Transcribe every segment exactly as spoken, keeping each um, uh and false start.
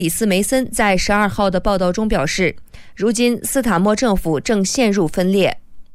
李斯梅森在十二号的报道中表示，如今斯塔默政府正陷入分裂。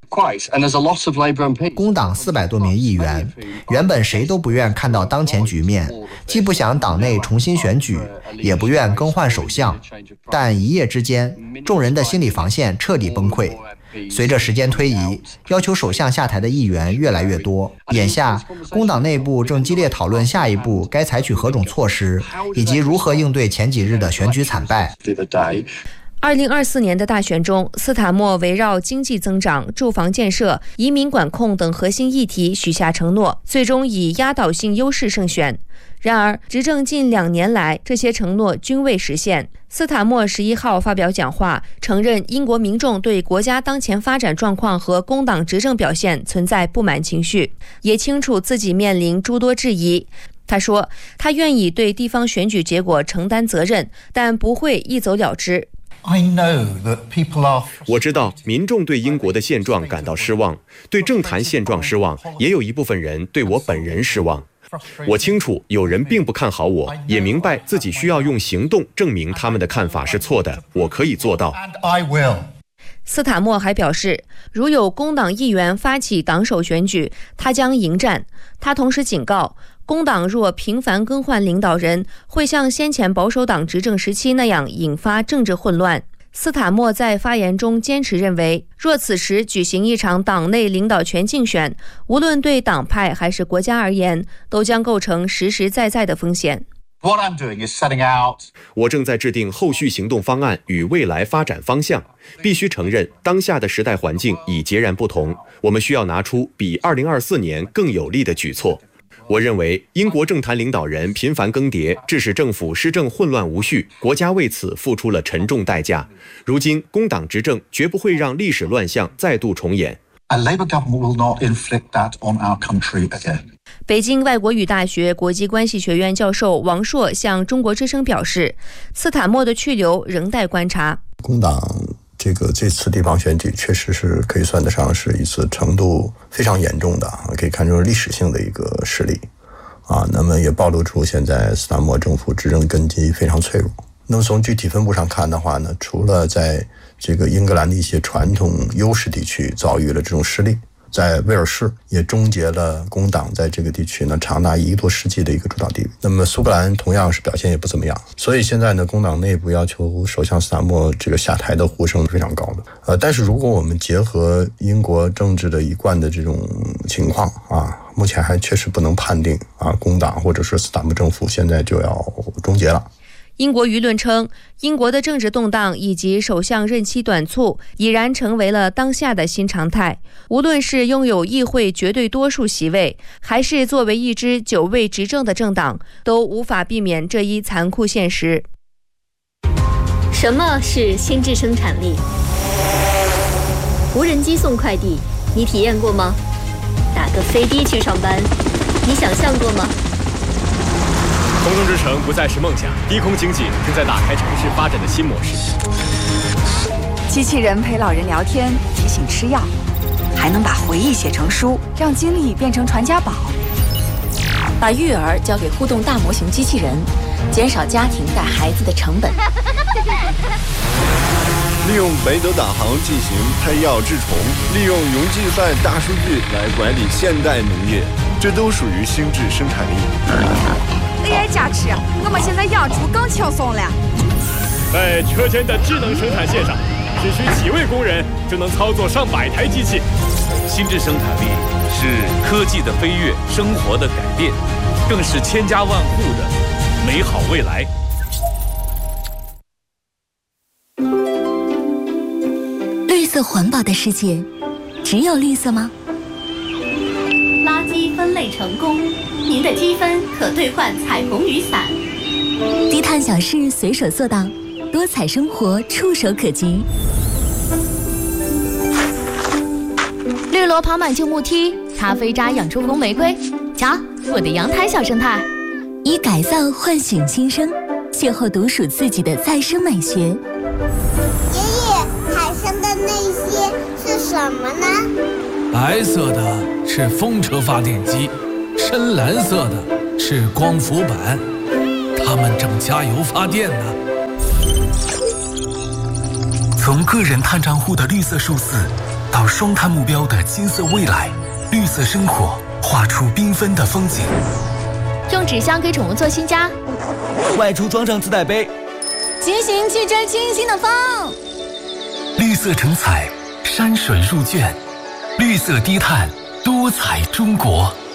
工党四百多名议员，原本谁都不愿看到当前局面，既不想党内重新选举，也不愿更换首相，但一夜之间，众人的心理防线彻底崩溃。随着时间推移，要求首相下台的议员越来越多。眼下，工党内部正激烈讨论下一步该采取何种措施，以及如何应对前几日的选举惨败。 二零二四年的大选中，斯塔默围绕经济增长、住房建设、移民管控等核心议题许下承诺，最终以压倒性优势胜选。然而，执政近两年来，这些承诺均未实现。斯塔默十一号发表讲话，承认英国民众对国家当前发展状况和工党执政表现存在不满情绪，也清楚自己面临诸多质疑。他说，他愿意对地方选举结果承担责任，但不会一走了之。 我知道民众对英国的现状感到失望，对政坛现状失望，也有一部分人对我本人失望。我清楚有人并不看好我，也明白自己需要用行动证明他们的看法是错的，我可以做到。 斯塔默还表示，如有工党议员发起党首选举，他将迎战。他同时警告，工党若频繁更换领导人，会像先前保守党执政时期那样引发政治混乱。斯塔默在发言中坚持认为，若此时举行一场党内领导权竞选，无论对党派还是国家而言，都将构成实实在在的风险。 我正在制定后续行动方案与未来发展方向。必须承认，当下的时代环境已截然不同，我们需要拿出比二零二四年更有力的举措。我认为，英国政坛领导人频繁更迭，致使政府施政混乱无序，国家为此付出了沉重代价。如今，工党执政绝不会让历史乱象再度重演。 北京外国语大学国际关系学院教授王硕向中国之声表示，斯塔默的去留仍待观察。 工党这个这次地方选举确实是可以算得上是一次程度非常严重的，可以看出历史性的一个失利啊。那么也暴露出现在斯塔默政府执政根基非常脆弱。那么从具体分布上看的话呢，除了在这个英格兰的一些传统优势地区遭遇了这种失利，在威尔士也终结了工党在这个地区呢长达一个多世纪的一个主导地位。那么苏格兰同样是表现也不怎么样，所以现在呢，工党内部要求首相斯塔默这个下台的呼声非常高的。呃，但是如果我们结合英国政治的一贯的这种情况啊，目前还确实不能判定啊，工党或者是斯塔默政府现在就要终结了。 英国舆论称，英国的政治动荡以及首相任期短促已然成为了当下的新常态。无论是拥有议会绝对多数席位，还是作为一支久未执政的政党，都无法避免这一残酷现实。 什么是心智生产力？无人机送快递，你体验过吗？打个飞的去上班，你想象过吗？ 空中之城不再是梦想，低空经济正在打开城市发展的新模式。 机器人陪老人聊天，提醒吃药，还能把回忆写成书，让经历变成传家宝。 把育儿交给互动大模型机器人，减少家庭带孩子的成本。 利用北斗导航进行配药治虫，利用云计算大数据来管理现代农业，这都属于心智生产力。 A I 加持，我们现在养猪更轻松了。 在车间的智能生产线上，只需几位工人就能操作上百台机器。 心智生产力是科技的飞跃，生活的改变，更是千家万户的美好未来。 绿色环保的世界，只有绿色吗？ 垃圾分类成功，您的积分可兑换彩虹雨伞。 低碳小事随手做到，多彩生活触手可及。 绿萝爬满旧木梯，咖啡渣养出红玫瑰。瞧，我的阳台小生态。 以改造唤醒新生，邂逅独属自己的再生美学。爷爷，海上的那些是什么呢？ 白色的是风车发电机，深蓝色的是光伏板，它们正加油发电呢。 从个人碳账户的绿色数字，到双碳目标的金色未来，绿色生活画出缤纷的风景。 用纸箱给宠物做新家， 外出装上自带杯， 骑行去追清新的风。 绿色成彩，山水入卷，绿色低碳，多彩中国。